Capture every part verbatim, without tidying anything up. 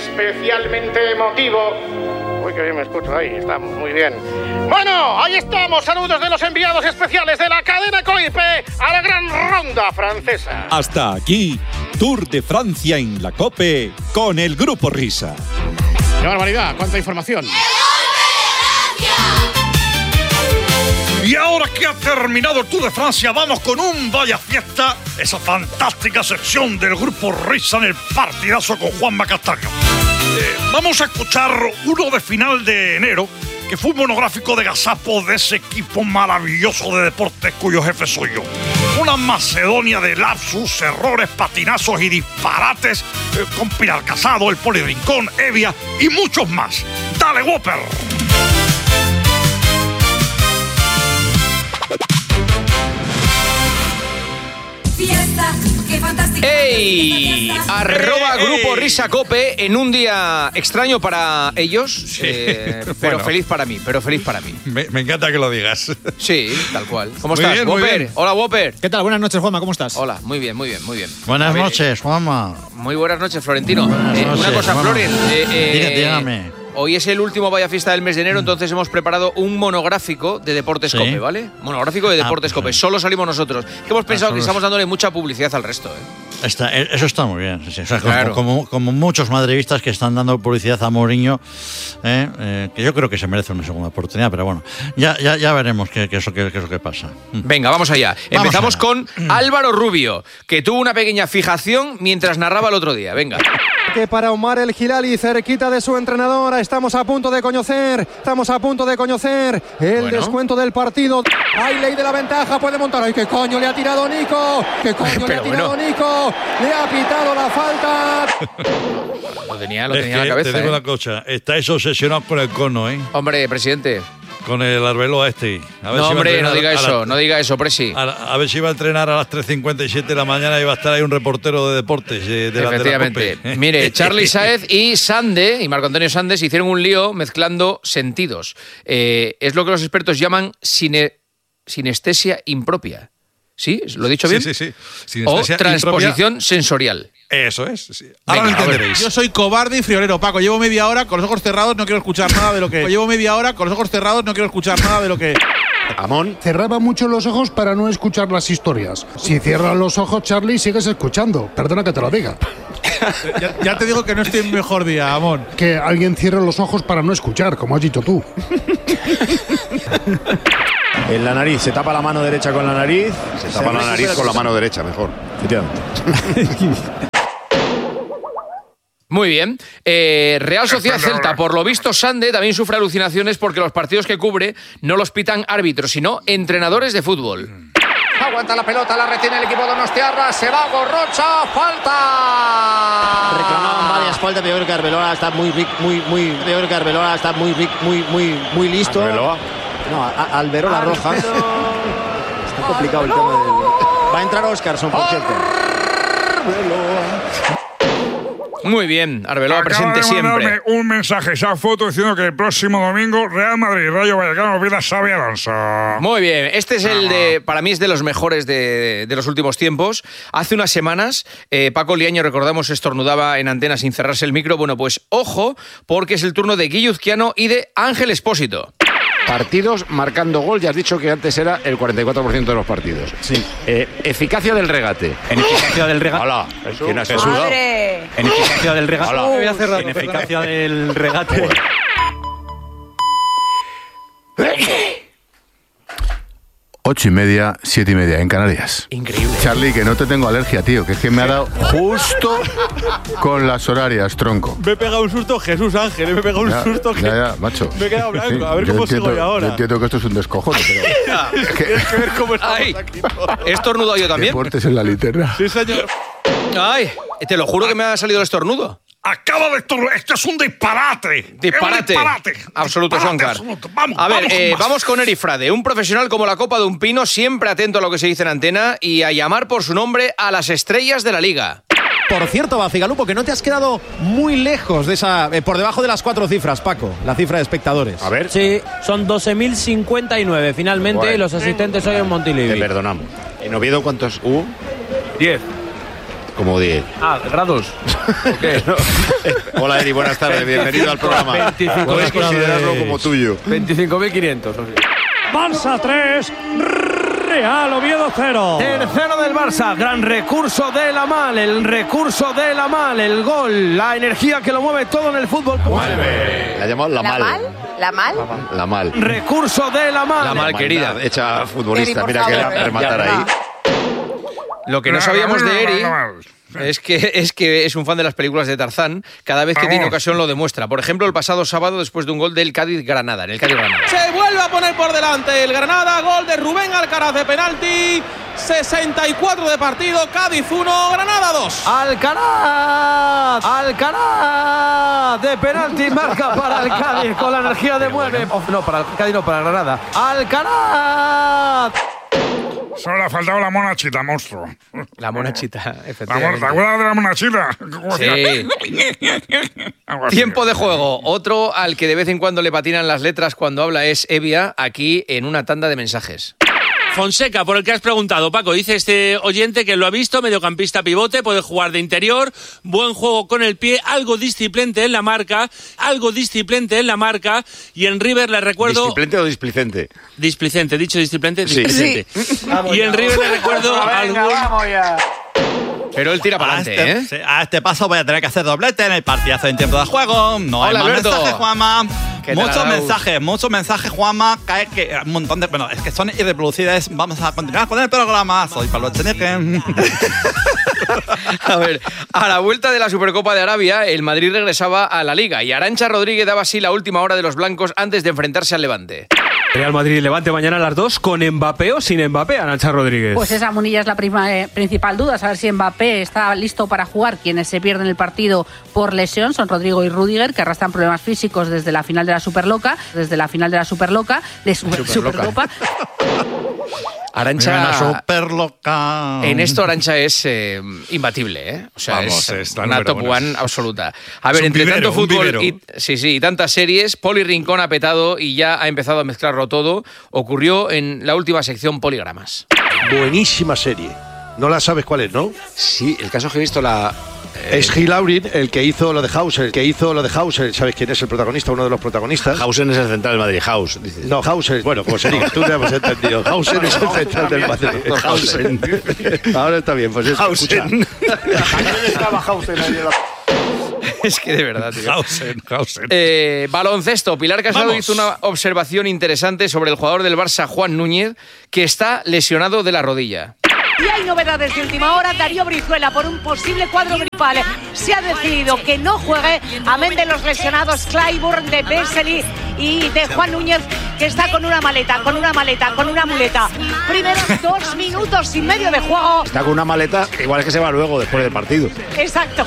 especialmente emotivo. Uy, que bien me escucho ahí, estamos muy bien. Bueno, ahí estamos, saludos de los enviados especiales de la cadena Coipe a la gran ronda francesa. Hasta aquí, Tour de Francia en la COPE con el Grupo Risa. ¡Qué barbaridad! ¡Cuánta información! Y ahora que ha terminado el Tour de Francia, vamos con un Vaya Fiesta, esa fantástica sección del Grupo Risa en el partidazo con Juanma Castaño. Eh, vamos a escuchar uno de final de enero, que fue un monográfico de gazapo de ese equipo maravilloso de deportes cuyo jefe soy yo. Una Macedonia de lapsus, errores, patinazos y disparates eh, con Pilar Casado, el Poli Rincón, Evia y muchos más. ¡Dale, Whopper! Fiesta, qué fantástica. ¡Ey! Arroba Grupo Risa Cope en un día extraño para ellos, sí. eh, pero bueno. feliz para mí, pero feliz para mí. Me, me encanta que lo digas. Sí, tal cual. ¿Cómo muy estás, bien, Whopper? Hola, Whopper. ¿Qué tal? Buenas noches, Juanma, ¿cómo estás? Hola, muy bien, muy bien, muy bien. Buenas ver, noches, Juanma. Muy buenas noches, Florentino. Buenas eh, noches, una cosa, Juanma. Floren. Eh, eh, dígame, dígame. Hoy es el último Vaya Fiesta del mes de enero, entonces hemos preparado un monográfico de Deportes ¿Sí? Cope, ¿vale? Monográfico de Deportes ah, pues Cope. Solo salimos nosotros. Que hemos pensado ah, que estamos dándole mucha publicidad al resto, ¿eh? Está, eso está muy bien. Sí, sí. O sea, claro. como, como, como muchos madridistas que están dando publicidad a Mourinho, eh, eh, que yo creo que se merece una segunda oportunidad, pero bueno, ya, ya, ya veremos qué, qué, es lo que, qué es lo que pasa. Venga, vamos allá. Vamos Empezamos allá. con Álvaro Rubio, que tuvo una pequeña fijación mientras narraba el otro día. Venga. Que para Omar El Hilali, cerquita de su entrenadora, estamos a punto de conocer, estamos a punto de conocer el Bueno. descuento del partido. Hay ley de la ventaja, puede montar. ¡Ay, qué coño le ha tirado Nico! ¡Qué coño le Pero ha tirado bueno. Nico! ¡Le ha pitado la falta! Lo tenía, lo Es tenía en que la cabeza. te digo ¿eh? una cosa, estáis obsesionados con el cono, ¿eh? Hombre, presidente. Con el Arbeloa este. A ver No, si va a hombre, entrenar no diga a la- eso, no diga eso, Presi. A, a ver si va a entrenar a las tres cincuenta y siete de la mañana y va a estar ahí un reportero de deportes eh, de la, de la Efectivamente. COPE. Mire, Charly Sáez y Sande, y Marco Antonio Sandes, hicieron un lío mezclando sentidos. Eh, es lo que los expertos llaman sine- sinestesia impropia. ¿Sí? ¿Lo he dicho bien? Sí, sí, sí. O Sinestesia transposición impropia. sensorial. Eso es. Sí. Ahora Venga, lo a ver. entenderéis. Yo soy cobarde y friolero, Paco. Llevo media hora con los ojos cerrados, no quiero escuchar nada de lo que. Llevo media hora con los ojos cerrados, no quiero escuchar nada de lo que. Amón. Cerraba mucho los ojos para no escuchar las historias. Si cierras los ojos, Charlie, sigues escuchando. Perdona que te lo diga. Ya, ya te digo que no estoy en mejor día, Amón. Que alguien cierre los ojos para no escuchar, como has dicho tú. En la nariz, se tapa la mano derecha con la nariz. Se tapa la nariz con la mano derecha, mejor. Efectivamente. Muy bien. Eh, Real Sociedad Celta, por lo visto, Sande también sufre alucinaciones porque los partidos que cubre no los pitan árbitros, sino entrenadores de fútbol. Aguanta la pelota, la retiene el equipo donostiarra, se va Gorrocha, falta. Reclamaban varias faltas, pero yo creo que Arbeloa está muy ric- muy muy yo creo que Arbeloa está muy ric- muy muy muy listo. Arbeloa. No, a- a- Alberola roja. Está complicado el tema del. Va a entrar Oscarson, por cierto. Muy bien, Arbeloa Acaba presente de siempre. mandarme un mensaje, esa foto diciendo que el próximo domingo Real Madrid, Rayo Vallecano, vida Xabi Alonso. Muy bien, este es el de, para mí es de los mejores de, de los últimos tiempos. Hace unas semanas, eh, Paco Liaño, recordamos, estornudaba en antena sin cerrarse el micro. Bueno, pues ojo, porque es el turno de Guillo Uzquiano y de Ángel Expósito. Partidos marcando gol, ya has dicho que antes era el cuarenta y cuatro por ciento de los partidos. Sí. Eh, eficacia del regate. En eficacia del regate. Hola, ¿quién ha Jesús. saludado? ¡Madre! En eficacia del regate. Hola. Me voy a cerrar, en eficacia del regate. Ocho y media, siete y media en Canarias. Increíble. Charlie, que no te tengo alergia, tío, que es que me ha dado justo con las horarias, tronco. Me he pegado un susto, Jesús Ángel, me he pegado un Ya, susto que. ya, ya, macho. Me he quedado blanco, a ver yo cómo entiendo, sigo yo ahora. Yo entiendo que esto es un descojone, pero es que, Tienes que ver cómo estamos Ay, aquí todos. ¿he estornudado yo también? deportes en la linterna. Sí, señor. Ay, te lo juro que me ha salido el estornudo. Acaba de estornudar. Esto es un disparate. Disparate. Es un disparate. Absoluto, Disparate Soncar. absoluto. Vamos, a ver, vamos, eh, con más. vamos con Eri Frade, un profesional como la copa de un pino, siempre atento a lo que se dice en antena y a llamar por su nombre a las estrellas de la liga. Por cierto, Bacigalupo, que no te has quedado muy lejos de esa, eh, por debajo de las cuatro cifras, Paco, la cifra de espectadores. A ver. Sí, son doce mil cincuenta y nueve. Finalmente, Bueno. los asistentes hoy en Te Montilivi. perdonamos. ¿En Oviedo cuántos hubo? Diez. como diez. Ah, grados. Okay. No. Hola, Eri, buenas tardes, bienvenido al programa. Puedes considerarlo como tuyo. veinticinco mil quinientos. Barça tres, Real Oviedo cero. Tercero del Barça, gran recurso de Lamal, el recurso de Lamal, el gol, la energía que lo mueve todo en el fútbol. Vuelve. La llamamos la mal. ¿La mal? La mal. Recurso de Lamal. La mal querida. Hecha futbolista, Eri, mira favor, que eh. rematar ahí. Lo que no sabíamos de Eri es que, es que es un fan de las películas de Tarzán. Cada vez que tiene ocasión lo demuestra. Por ejemplo, el pasado sábado, después de un gol del Cádiz-Granada. En el Cádiz-Granada. Se vuelve a poner por delante el Granada. Gol de Rubén Alcaraz de penalti. sesenta y cuatro de partido. Cádiz uno, Granada dos. Alcaraz. Alcaraz de penalti. Marca para el Cádiz con la energía de mueve. Oh, no, para el Cádiz no, para Granada. Alcaraz. Solo le ha faltado la monachita, monstruo. La monachita, ¿Te efectivamente. acuerdas de la monachita? Sí. Tiempo de juego. Otro al que de vez en cuando le patinan las letras cuando habla es Evia, aquí en una tanda de mensajes. Fonseca, por el que has preguntado, Paco, dice este oyente que lo ha visto, mediocampista pivote, puede jugar de interior, buen juego con el pie, algo disciplente en la marca, algo disciplente en la marca, y en River le recuerdo... ¿Disciplente o displicente? Displicente, dicho displicente, Sí. displicente. Sí. Y en River le recuerdo algún... Pero él tira para A adelante, este, ¿eh? a este paso voy a tener que hacer doblete en el partidazo en tiempo de juego. No hay Hola, más Alberto. mensajes, Juanma. ¿Qué tal, Muchos Arauz? mensajes, muchos mensajes, Juanma. Cae que un montón de. Bueno, es que son irreproducibles. Vamos a continuar con el programa. Soy Pablo Echenique. A ver, a la vuelta de la Supercopa de Arabia, el Madrid regresaba a la Liga y Arantxa Rodríguez daba así la última hora de los blancos antes de enfrentarse al Levante. Real Madrid y Levante mañana a las dos, con Mbappé o sin Mbappé, Arantxa Rodríguez. Pues esa, Munilla, es la prima, eh, principal duda, saber si Mbappé está listo para jugar. Quienes se pierden el partido por lesión son Rodrigo y Rüdiger, que arrastran problemas físicos desde la final de la Superloca, desde la final de la Superloca, de Super, Superloca. Supercopa. Arantxa... Súper loca. En esto Arantxa es eh, imbatible, ¿eh? O sea, Vamos, es es la una número top uno. one absoluta. A ver, un entre vivero, tanto un fútbol vivero. y, sí, sí, y tantas series, Poli Rincón ha petado y ya ha empezado a mezclarlo todo. Ocurrió en la última sección Poligramas. Buenísima serie. No la sabes cuál es, ¿no? Sí, el caso es que he visto la... eh, Es Gil Laurin, el que hizo lo de Hauser, el que hizo lo de Hauser. ¿Sabes quién es el protagonista? Uno de los protagonistas. Hausen es el central del Madrid, Haus. Dices. No, Hauser, bueno, pues Eric, tú te hemos entendido. Hauser es el central del Madrid. Hausen. Ahora está bien, pues eso, escucha. Hausen. Estaba Hauser ahí en la... Es que de verdad, tío. Hausen, Hausen. Eh, baloncesto. Pilar Casado Vamos. hizo una observación interesante sobre el jugador del Barça, Juan Núñez, que está lesionado de la rodilla. Y hay novedades de última hora. Darío Brizuela, por un posible cuadro gripal, se ha decidido que no juegue, amén de los lesionados Clyburn, de Vesely y de Juan Núñez, que está con una maleta, con una maleta, con una muleta. Primeros dos minutos y medio de juego. Está con una maleta, igual es que se va luego, después del partido. Exacto.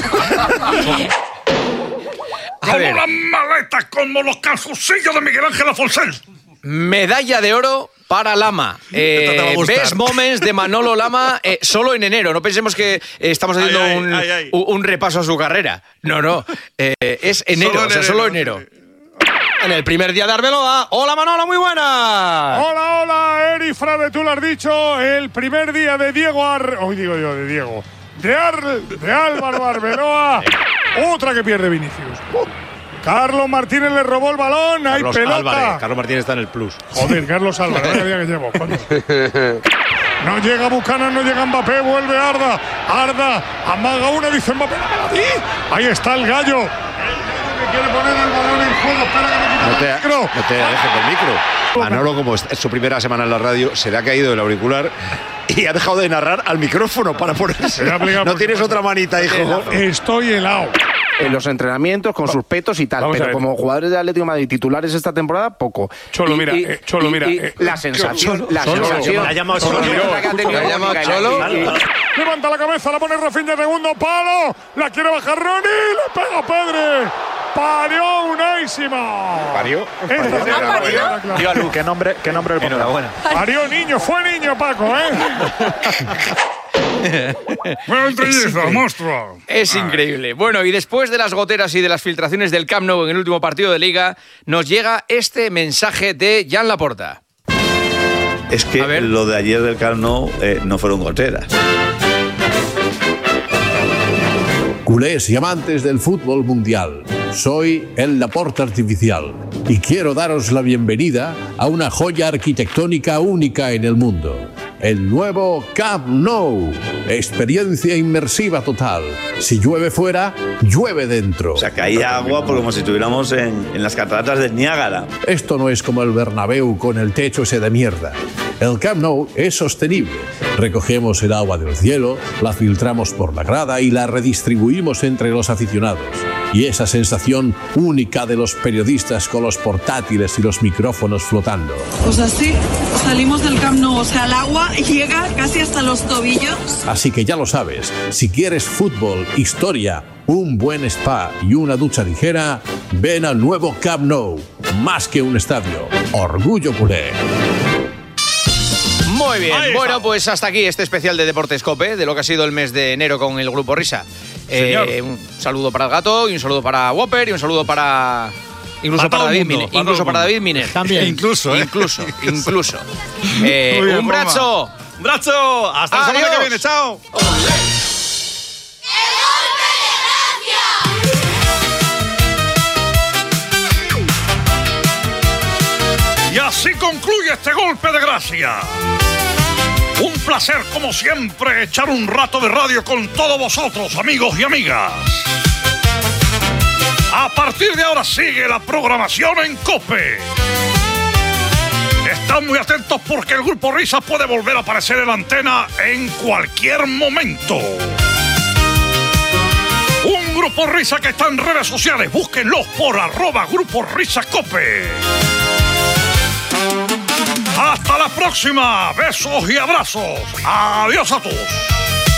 A ver, Como las maletas, como los calzoncillos de Miguel Ángel Afonso. medalla de oro para Lama. Esto te va a Eh, gustar. Best Moments de Manolo Lama eh, solo en enero. No pensemos que eh, estamos haciendo Ay, ay, un, ay, ay. un- un repaso a su carrera. No, no. Eh, es enero, Solo en o sea, enero. solo enero. En el primer día de Arbeloa. Hola Manolo, muy buena. Hola, hola, Eri Frade, tú lo has dicho, el primer día de Diego Ar... Hoy digo yo, de Diego. De, Ar... de Álvaro Arbeloa. Otra que pierde Vinicius. Uh. Carlos Martínez le robó el balón, hay Carlos pelota. Álvarez. Carlos Martínez está en el plus. Joder, Carlos Álvarez, vaya día que llevo. coño. No llega Buchanan, no llega Mbappé, vuelve Arda. Arda, amaga una, dice Mbappé, ¡dámela a ti! Ahí está el gallo. El gallo que quiere poner el balón en juego, espera que me quita No el te, micro. no te dejes del micro. Manolo, como es es su primera semana en la radio, se le ha caído el auricular y ha dejado de narrar al micrófono para ponerse. No tienes otra manita, hijo. Estoy helado. En los entrenamientos, con sus petos y tal. Vamos a Pero ver. como jugadores de Atlético de Madrid titulares esta temporada, poco. Cholo, Y- mira, y- eh, Cholo, y- mira, y eh, la sensación, Cholo, la Cholo, sensación. la ha llamado Cholo, Cholo. la que ha tenido La ha llamado Mónica y Cholo. la- y- Levanta la cabeza, la pone Rafinha, segundo palo. La quiere bajar Ronnie, le pega Pedre. Parió Unaísima. ¿Parió? Esta sí era buena, claro. Diga, Lu, ¿qué nombre, qué nombre le ponemos? Parió niño, fue niño, Paco, ¿eh? Bueno, Es trillizo, increíble. monstruo. Es increíble. Bueno, y después de las goteras y de las filtraciones del Camp Nou en el último partido de Liga, nos llega este mensaje de Jan Laporta. Es que lo de ayer del Camp Nou eh, no fueron goteras. Culés y amantes del fútbol mundial, soy el Laporta Artificial y quiero daros la bienvenida a una joya arquitectónica única en el mundo. El nuevo Camp Nou. Experiencia inmersiva total. Si llueve fuera, llueve dentro. O sea, caía agua por como si estuviéramos en, en las cataratas del Niágara. Esto no es como el Bernabéu con el techo ese de mierda. El Camp Nou es sostenible. Recogemos el agua del cielo, la filtramos por la grada y la redistribuimos entre los aficionados. Y esa sensación única de los periodistas con los portátiles y los micrófonos flotando. Pues así, salimos del Camp Nou, o sea, el agua llega casi hasta los tobillos. Así que ya lo sabes, si quieres fútbol, historia, un buen spa y una ducha ligera, ven al nuevo Camp Nou. Más que un estadio, orgullo culé. Muy bien, bueno, pues hasta aquí este especial de Deportes Cope, de lo que ha sido el mes de enero con el Grupo Risa. Eh, un saludo para el gato y un saludo para Whopper y un saludo para... Incluso para, para David Miner. Para incluso para David Miner. También. Incluso, ¿eh? Incluso, incluso. Eh, bien, un brazo. Un brazo. Hasta la semana que viene. Chao. Y así concluye este golpe de gracia. Un placer, como siempre, echar un rato de radio con todos vosotros, amigos y amigas. A partir de ahora sigue la programación en COPE. Están muy atentos porque el Grupo Risa puede volver a aparecer en la antena en cualquier momento. Un Grupo Risa que está en redes sociales. Búsquenlos por arroba Grupo Risa Cope. Hasta la próxima. Besos y abrazos. Adiós a todos.